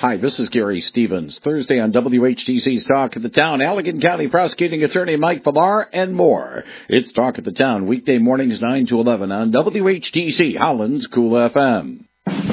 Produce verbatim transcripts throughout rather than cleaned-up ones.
Hi, this is Gary Stevens. Thursday on W H T C's Talk of the Town, Allegan County Prosecuting Attorney Mike Villar and more. It's Talk of the Town, weekday mornings nine to eleven on W H T C, Holland's Cool F M.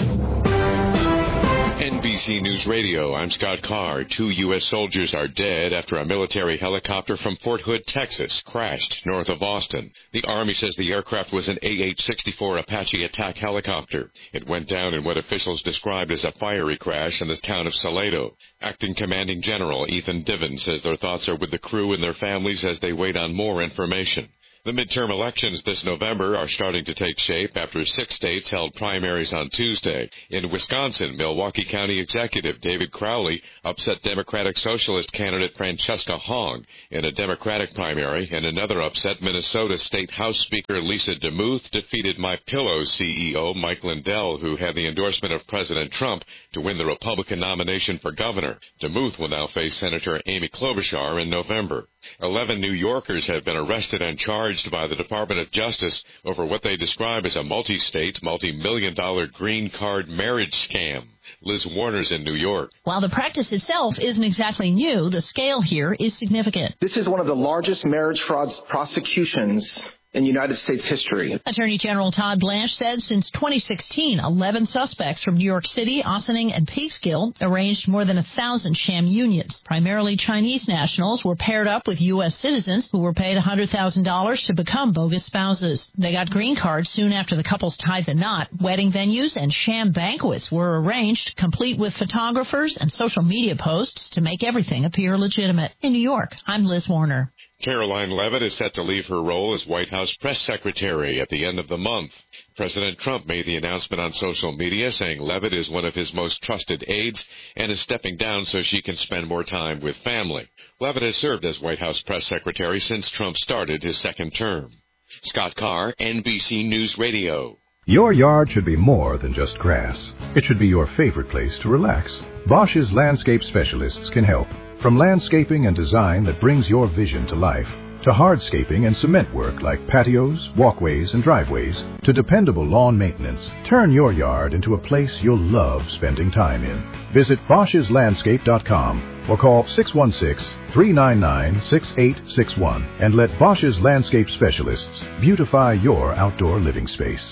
N B C News Radio, I'm Scott Carr. Two U S soldiers are dead after a military helicopter from Fort Hood, Texas, crashed north of Austin. The Army says the aircraft was an A H sixty-four Apache attack helicopter. It went down in what officials described as a fiery crash in the town of Salado. Acting Commanding General Ethan Diven says their thoughts are with the crew and their families as they wait on more information. The midterm elections this November are starting to take shape after six states held primaries on Tuesday. In Wisconsin, Milwaukee County Executive David Crowley upset Democratic Socialist candidate Francesca Hong in a Democratic primary, and another upset Minnesota State House Speaker Lisa DeMuth defeated MyPillow C E O Mike Lindell, who had the endorsement of President Trump to win the Republican nomination for governor. DeMuth will now face Senator Amy Klobuchar in November. Eleven New Yorkers have been arrested and charged by the Department of Justice over what they describe as a multi-state, multi-million dollar green card marriage scam. Liz Warner's in New York. While the practice itself isn't exactly new, the scale here is significant. This is one of the largest marriage fraud prosecutions in United States history. Attorney General Todd Blanche said since twenty sixteen, eleven suspects from New York City, Ossining, and Peekskill arranged more than a thousand sham unions. Primarily Chinese nationals were paired up with U S citizens who were paid one hundred thousand dollars to become bogus spouses. They got green cards soon after the couples tied the knot. Wedding venues and sham banquets were arranged, complete with photographers and social media posts to make everything appear legitimate. In New York, I'm Liz Warner. Caroline Leavitt is set to leave her role as White House press secretary at the end of the month. President Trump made the announcement on social media, saying Leavitt is one of his most trusted aides and is stepping down so she can spend more time with family. Leavitt has served as White House press secretary since Trump started his second term. Scott Carr, N B C News Radio. Your yard should be more than just grass. It should be your favorite place to relax. Bosch's landscape specialists can help. From landscaping and design that brings your vision to life, to hardscaping and cement work like patios, walkways, and driveways, to dependable lawn maintenance, turn your yard into a place you'll love spending time in. Visit Bosch's Landscape dot com or call six one six, three nine nine, six eight six one and let Bosch's Landscape Specialists beautify your outdoor living space.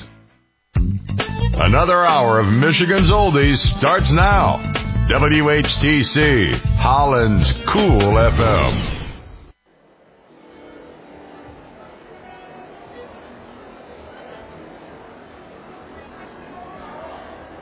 Another hour of Michigan's Oldies starts now. W H T C, Holland's Cool F M.